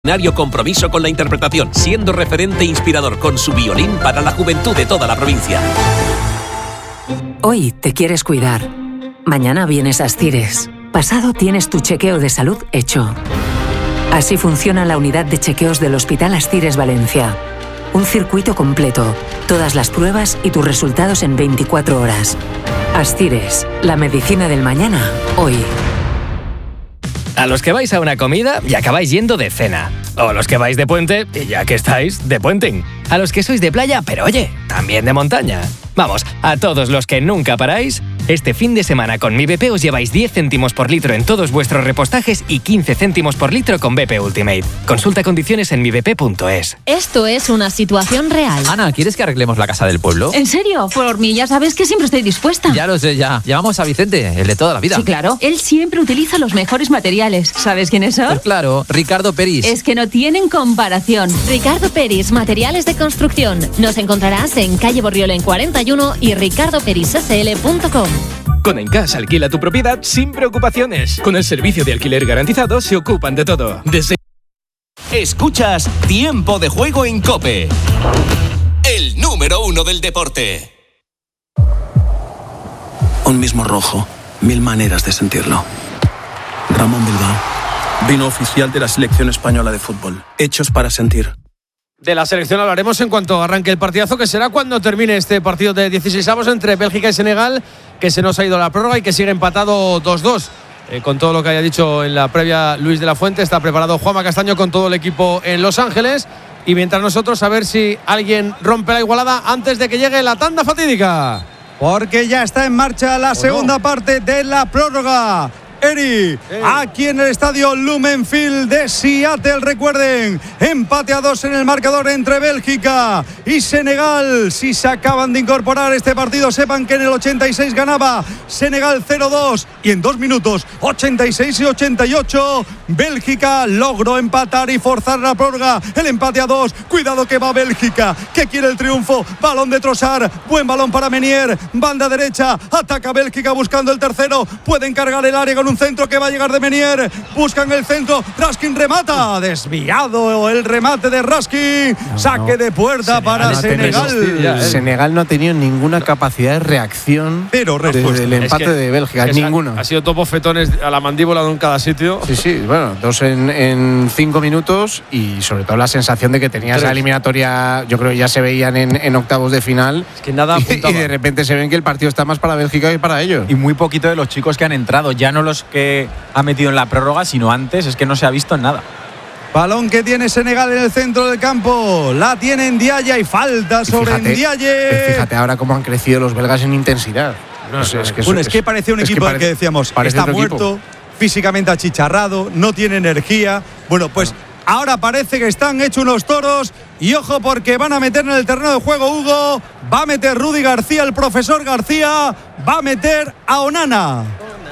Compromiso con la interpretación, siendo referente e inspirador con su violín para la juventud de toda la provincia. Hoy te quieres cuidar. Mañana vienes a Ascires. Pasado tienes tu chequeo de salud hecho. Así funciona la unidad de chequeos del Hospital Ascires Valencia. Un circuito completo, todas las pruebas y tus resultados en 24 horas. Ascires, la medicina del mañana, hoy. A los que vais a una comida y acabáis yendo de cena. O a los que vais de puente y ya que estáis, de puenting. A los que sois de playa, pero oye, también de montaña. Vamos, a todos los que nunca paráis, este fin de semana con Mi BP os lleváis 10 céntimos por litro en todos vuestros repostajes y 15 céntimos por litro con BP Ultimate. Consulta condiciones en mibp.es. Esto es una situación real. Ana, ¿quieres que arreglemos la casa del pueblo? ¿En serio? Por mí ya sabes que siempre estoy dispuesta. Ya lo sé, ya. Llamamos a Vicente, el de toda la vida. Sí, claro. Él siempre utiliza los mejores materiales. ¿Sabes quiénes son? Pues claro, Ricardo Peris. Es que no tienen comparación. Ricardo Peris, materiales de construcción. Nos encontrarás en calle Borriola en 41 y ricardoperissl.com. Con Encash alquila tu propiedad sin preocupaciones. Con el servicio de alquiler garantizado se ocupan de todo. Escuchas Tiempo de Juego en COPE. El número 1 del deporte. Un mismo rojo, 1000 maneras de sentirlo. Ramón Bilbao, vino oficial de la selección española de fútbol. Hechos para sentir. De la selección hablaremos en cuanto arranque el partidazo, que será cuando termine este partido de 16avos entre Bélgica y Senegal, que se nos ha ido la prórroga y que sigue empatado 2-2. Con todo lo que haya dicho en la previa Luis de la Fuente, está preparado Juanma Castaño con todo el equipo en Los Ángeles. Y mientras nosotros, a ver si alguien rompe la igualada antes de que llegue la tanda fatídica. Porque ya está en marcha la segunda parte de la prórroga. Eri, aquí en el estadio Lumen Field de Seattle, recuerden, empate a 2 en el marcador entre Bélgica y Senegal. Si se acaban de incorporar a este partido, sepan que en el 86 ganaba Senegal 0-2 y en 2 minutos, 86 y 88, Bélgica logró empatar y forzar la prórroga. El empate a 2, cuidado que va Bélgica, que quiere el triunfo, balón de Trossard, buen balón para Menier, banda derecha, ataca Bélgica buscando el tercero, pueden cargar el área con un centro que va a llegar de Menier, buscan el centro, Raskin remata, desviado el remate de Raskin, saque de puerta para Senegal. Senegal no ha tenido ninguna capacidad de reacción desde el empate de Bélgica, ninguna. Ha sido topo fetones a la mandíbula en cada sitio. Sí, bueno, 2 en 5 minutos y sobre todo la sensación de que tenía esa eliminatoria, yo creo que ya se veían en octavos de final. Es que nada apuntaba. Y de repente se ven que el partido está más para Bélgica que para ellos. Y muy poquito de los chicos que han entrado, ya no los que ha metido en la prórroga, sino antes, es que no se ha visto en nada. Balón que tiene Senegal en el centro del campo, la tiene Ndiaye y falta sobre Ndiaye. Fíjate ahora cómo han crecido los belgas en intensidad. Es que parece un equipo que decíamos, está muerto, físicamente achicharrado, no tiene energía. Bueno, pues ahora parece que están hechos unos toros y ojo porque van a meter en el terreno de juego Hugo, va a meter Rudy García, el profesor García, va a meter a Onana.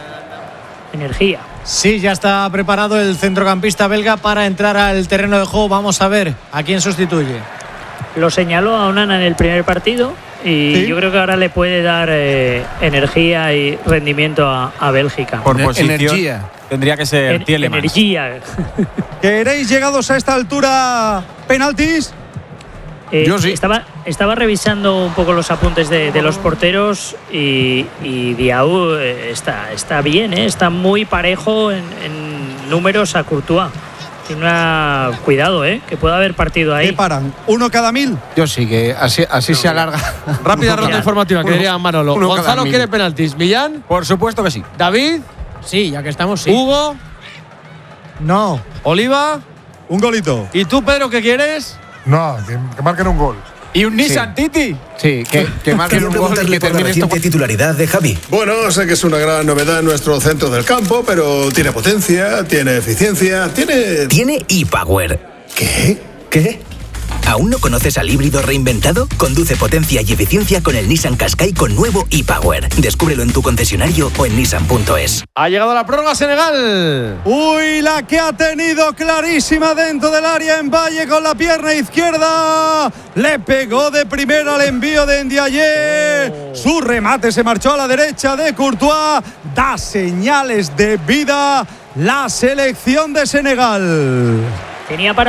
Energía. Sí, ya está preparado el centrocampista belga para entrar al terreno de juego. Vamos a ver a quién sustituye. Lo señaló a Onana en el primer partido y yo creo que ahora le puede dar energía y rendimiento a Bélgica. Por posición energía. Tendría que ser Tielemans. Energía. ¿Queréis llegados a esta altura penaltis? Yo sí. Estaba revisando un poco los apuntes de los porteros y Diaw está bien, está muy parejo en números a Courtois. Tiene cuidado, que puede haber partido ahí. ¿Qué paran? ¿Uno cada 1000? Yo sí, que así se alarga. Rápida ronda informativa, que diría Manolo. Gonzalo quiere penaltis. ¿Millán? Por supuesto que sí. ¿David? Sí, ya que estamos, sí. ¿Hugo? No. ¿Oliva? Un golito. ¿Y tú, Pedro, qué quieres? No, que marquen un gol. ¿Y un Nissan Titi? Sí, que marquen un gol y que termine esto. Titularidad de Javi. Bueno, sé que es una gran novedad en nuestro centro del campo, pero tiene potencia, tiene eficiencia, Tiene e-Power. ¿Qué? ¿Aún no conoces al híbrido reinventado? Conduce potencia y eficiencia con el Nissan Qashqai con nuevo e-Power. Descúbrelo en tu concesionario o en nissan.es. Ha llegado la prórroga Senegal. Uy, la que ha tenido clarísima dentro del área en Valle con la pierna izquierda. Le pegó de primera al envío de Ndiaye. Su remate se marchó a la derecha de Courtois. Da señales de vida la selección de Senegal. Tenía para